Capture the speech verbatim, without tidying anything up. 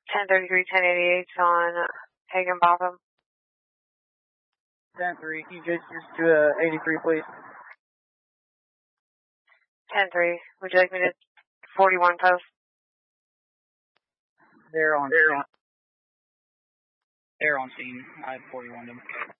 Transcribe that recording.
ten thirty-three, ten eighty-eight on Higginbotham. ten three, can you just, just do a eighty-three, please? ten three, would you like me to forty-one post? They're on, they're on, they're on scene. I had forty-one them.